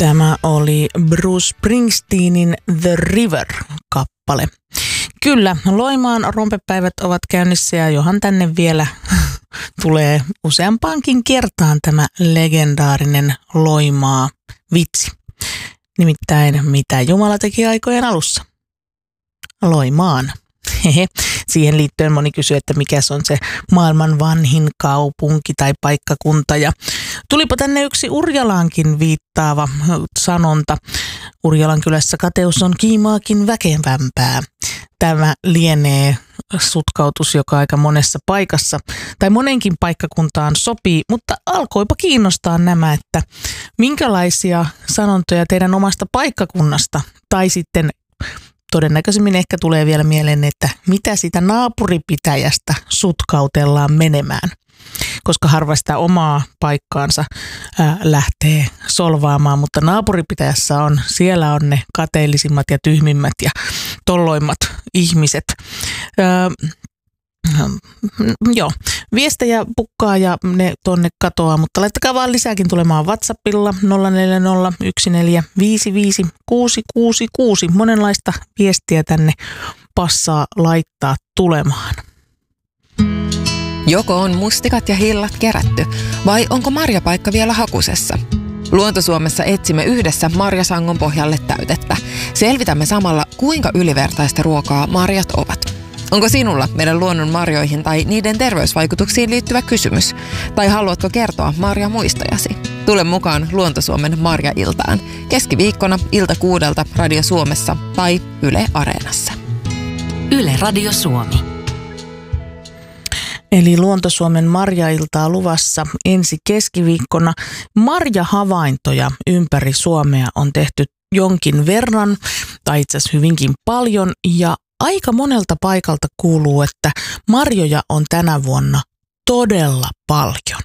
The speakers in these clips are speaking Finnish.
Tämä oli Bruce Springsteenin The River-kappale. Kyllä, Loimaan rompepäivät ovat käynnissä ja johan tänne vielä tulee useampaankin kertaan tämä legendaarinen Loimaa-vitsi. Nimittäin mitä Jumala teki aikojen alussa? Loimaan. Siihen liittyen moni kysyy, että mikä on se maailman vanhin kaupunki tai paikkakunta. Ja tulipa tänne yksi Urjalaankin viittaava sanonta. Urjalan kylässä kateus on kiimaakin väkevämpää. Tämä lienee sutkautus, joka aika monessa paikassa tai monenkin paikkakuntaan sopii, mutta alkoipa kiinnostaa nämä, että minkälaisia sanontoja teidän omasta paikkakunnasta tai sitten todennäköisemmin ehkä tulee vielä mieleen, että mitä sitä naapuripitäjästä sutkautellaan menemään, koska harva sitä omaa paikkaansa lähtee solvaamaan, mutta naapuripitäjässä siellä on ne kateellisimmat ja tyhmimmät ja tolloimmat ihmiset. Joo, viestejä pukkaa ja ne tonne katoaa, mutta laittakaa vaan lisääkin tulemaan WhatsAppilla 0401455666. Monenlaista viestiä tänne passaa laittaa tulemaan. Joko on mustikat ja hillat kerätty, vai onko marjapaikka vielä hakusessa? Luontosuomessa etsimme yhdessä marjasangon pohjalle täytettä. Selvitämme samalla, kuinka ylivertaista ruokaa marjat ovat. Onko sinulla meidän luonnon marjoihin tai niiden terveysvaikutuksiin liittyvä kysymys? Tai haluatko kertoa marjamuistojasi? Tule mukaan Luontosuomen Marja-iltaan. Keskiviikkona ilta 6 Radio Suomessa tai Yle Areenassa. Yle Radio Suomi. Eli Luontosuomen Marja-iltaa luvassa ensi keskiviikkona. Marjahavaintoja ympäri Suomea on tehty jonkin verran, tai itse asiassa hyvinkin paljon, ja aika monelta paikalta kuuluu, että marjoja on tänä vuonna todella paljon.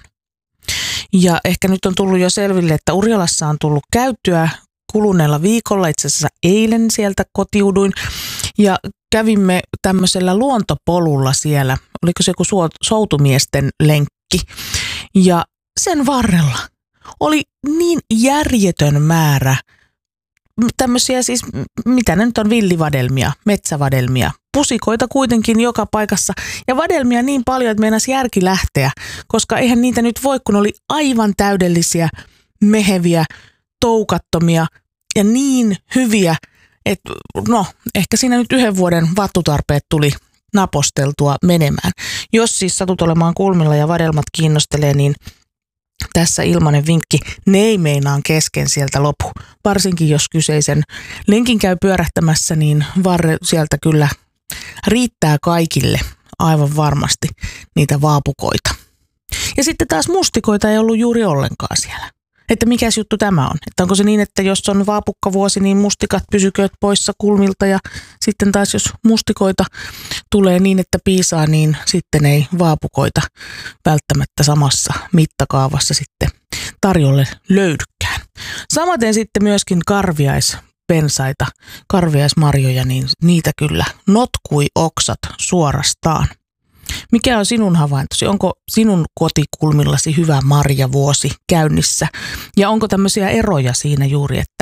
Ja ehkä nyt on tullut jo selville, että Urjalassa on tullut käyttöä kuluneella viikolla, itse asiassa eilen sieltä kotiuduin, ja kävimme tämmöisellä luontopolulla siellä, oliko se joku soutumiesten lenkki, ja sen varrella oli niin järjetön määrä tämmöisiä siis, mitä ne nyt on, villivadelmia, metsävadelmia, pusikoita kuitenkin joka paikassa ja vadelmia niin paljon, että meinasi järki lähteä, koska eihän niitä nyt voi, kun oli aivan täydellisiä, meheviä, toukattomia ja niin hyviä, että no ehkä siinä nyt 1 vuoden vattutarpeet tuli naposteltua menemään. Jos siis satut olemaan kulmilla ja vadelmat kiinnostelee, niin tässä ilmainen vinkki, ne ei meinaan kesken sieltä lopu. Varsinkin jos kyseisen lenkin käy pyörähtämässä, niin varre sieltä kyllä riittää kaikille aivan varmasti niitä vaapukoita. Ja sitten taas mustikoita ei ollut juuri ollenkaan siellä. Että mikäs juttu tämä on? Että onko se niin, että jos on vaapukkavuosi, niin mustikat pysykööt poissa kulmilta ja sitten taas jos mustikoita tulee niin, että piisaa, niin sitten ei vaapukoita välttämättä samassa mittakaavassa sitten tarjolle löydykään. Samaten sitten myöskin karviaispensaita, karviaismarjoja, niin niitä kyllä notkui oksat suorastaan. Mikä on sinun havaintosi? Onko sinun kotikulmillasi hyvä marjavuosi käynnissä? Ja onko tämmöisiä eroja siinä juuri, että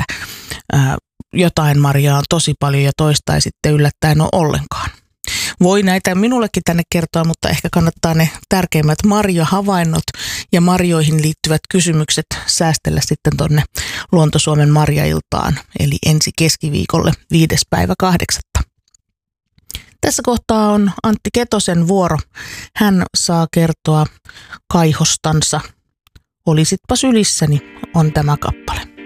jotain marjaa on tosi paljon ja toista ei sitten yllättäen ole ollenkaan? Voi näitä minullekin tänne kertoa, mutta ehkä kannattaa ne tärkeimmät marjahavainnot ja marjoihin liittyvät kysymykset säästellä sitten tonne Luontosuomen Marja-iltaan, eli ensi keskiviikolle 5.8. Tässä kohtaa on Antti Ketosen vuoro. Hän saa kertoa kaihostansa. Olisitpa sylissäni on tämä kappale.